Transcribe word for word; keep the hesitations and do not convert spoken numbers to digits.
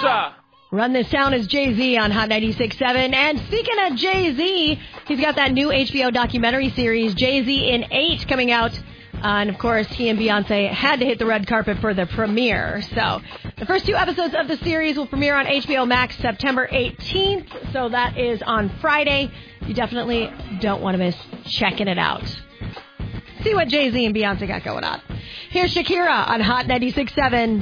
Alexa. Run This Town is Jay-Z on Hot ninety-six point seven. And speaking of Jay-Z, he's got that new H B O documentary series, Jay-Z in eight, coming out. Uh, and, of course, he and Beyonce had to hit the red carpet for the premiere. So the first two episodes of the series will premiere on H B O Max September eighteenth. So that is on Friday. You definitely don't want to miss checking it out. See what Jay-Z and Beyonce got going on. Here's Shakira on Hot ninety-six point seven.